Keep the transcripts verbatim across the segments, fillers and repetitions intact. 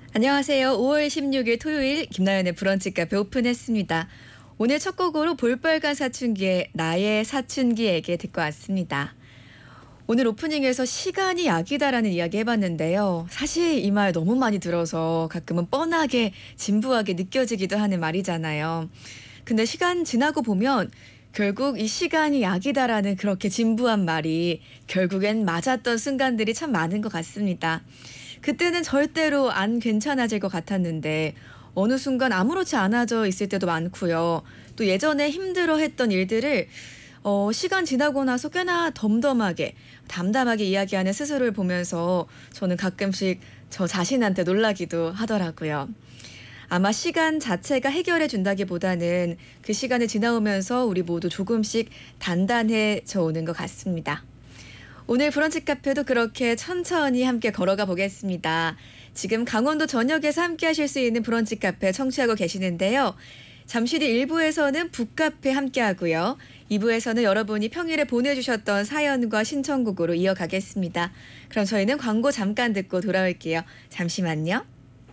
안녕하세요. 오월 십육일 토요일 김나연의 브런치 카페 오픈했습니다. 오늘 첫 곡으로 볼빨간 사춘기의 나의 사춘기에게 듣고 왔습니다. 오늘 오프닝에서 시간이 약이다라는 이야기 해봤는데요. 사실 이 말 너무 많이 들어서 가끔은 뻔하게 진부하게 느껴지기도 하는 말이잖아요. 근데 시간 지나고 보면 결국 이 시간이 약이다라는 그렇게 진부한 말이 결국엔 맞았던 순간들이 참 많은 것 같습니다. 그때는 절대로 안 괜찮아질 것 같았는데 어느 순간 아무렇지 않아져 있을 때도 많고요. 또 예전에 힘들어했던 일들을 어, 시간 지나고 나서 꽤나 덤덤하게 담담하게 이야기하는 스스로를 보면서 저는 가끔씩 저 자신한테 놀라기도 하더라고요. 아마 시간 자체가 해결해 준다기보다는 그 시간을 지나오면서 우리 모두 조금씩 단단해져 오는 것 같습니다. 오늘 브런치 카페도 그렇게 천천히 함께 걸어가 보겠습니다. 지금 강원도 전역에서 함께 하실 수 있는 브런치 카페 청취하고 계시는데요. 잠시 뒤 일 부에서는 북카페 함께 하고요. 이 부에서는 여러분이 평일에 보내주셨던 사연과 신청곡으로 이어가겠습니다. 그럼 저희는 광고 잠깐 듣고 돌아올게요. 잠시만요.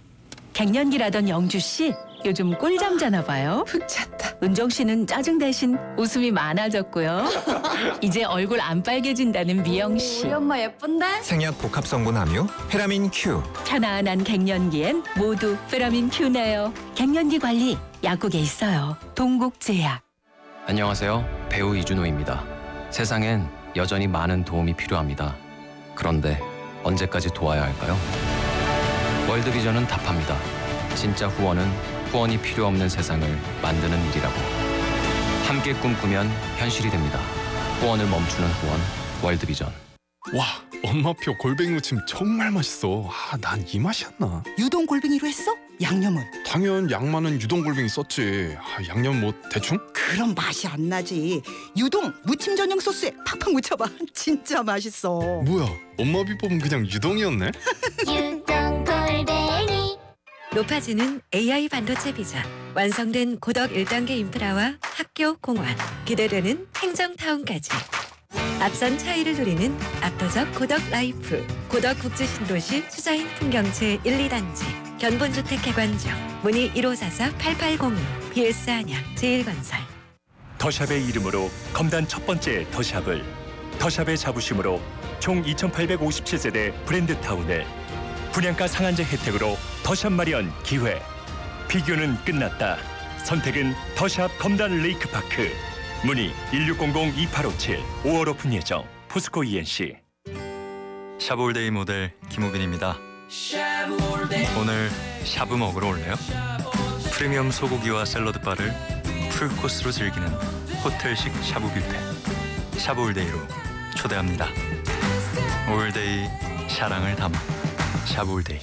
갱년기라던 영주 씨, 요즘 꿀잠 자나 봐요. 푹 잤다. 은정 씨는 짜증 대신 웃음이 많아졌고요. 이제 얼굴 안 빨개진다는 미영 씨. 우리 엄마 예쁜데? 생약 복합 성분 함유 페라민 Q. 편안한 갱년기엔 모두 페라민 Q네요. 갱년기 관리 약국에 있어요. 동국제약. 안녕하세요. 배우 이준호입니다. 세상엔 여전히 많은 도움이 필요합니다. 그런데 언제까지 도와야 할까요? 월드비전은 답합니다. 진짜 후원은 후원이 필요 없는 세상을 만드는 일이라고. 함께 꿈꾸면 현실이 됩니다. 후원을 멈추는 후원, 월드비전. 와, 엄마표 골뱅이 무침 정말 맛있어. 아, 난 이 맛이었나? 유동 골뱅이로 했어? 양념은? 당연 양만은 유동 골뱅이 썼지. 아, 양념 뭐 대충? 그럼 맛이 안 나지. 유동 무침 전용 소스에 팍팍 묻혀봐. 진짜 맛있어. 뭐야, 엄마 비법은 그냥 유동이었네? 유동 골뱅이. 높아지는 에이아이 반도체 비전, 완성된 고덕 일 단계 인프라와 학교, 공원, 기대되는 행정타운까지. 앞선 차이를 누리는 압도적 고덕 라이프, 고덕 국제신도시 수자인 풍경채 일, 이 단지, 견본주택 개관적, 문의 일오사사 팔팔공이, 비에스 안양, 제일건설. 더샵의 이름으로 검단 첫 번째 더샵을, 더샵의 자부심으로 총 이천팔백오십칠 세대 브랜드타운을, 분양가 상한제 혜택으로 더샵 마련 기회. 비교는 끝났다. 선택은 더샵 검단 레이크파크. 문의 일육공공 이팔오칠, 오월 오픈 예정. 포스코 이엔씨. 샤브올데이 모델 김우빈입니다. 오늘 샤브 먹으러 올래요? 프리미엄 소고기와 샐러드 바를 풀코스로 즐기는 호텔식 샤브 뷔페. 샤브올데이로 초대합니다. 올데이 사랑을 담아 샤브올데이.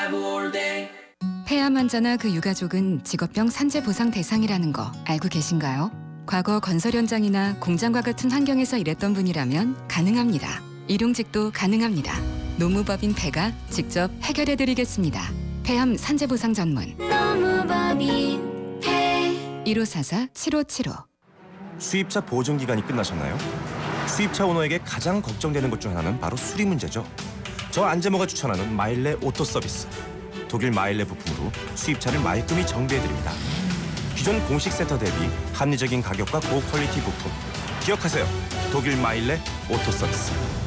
폐암 환자나 그 유가족은 직업병 산재 보상 대상이라는 거 알고 계신가요? 과거 건설 현장이나 공장과 같은 환경에서 일했던 분이라면 가능합니다. 일용직도 가능합니다. 노무법인 폐가 직접 해결해드리겠습니다. 폐암 산재 보상 전문 노무법인 폐. 일오사사 칠오칠오. 수입차 보증 기간이 끝나셨나요? 수입차 오너에게 가장 걱정되는 것 중 하나는 바로 수리 문제죠. 저 안재모가 추천하는 마일레 오토 서비스. 독일 마일레 부품으로 수입차를 말끔히 정비해드립니다. 기존 공식 센터 대비 합리적인 가격과 고퀄리티 부품. 기억하세요. 독일 마일레 오토 서비스.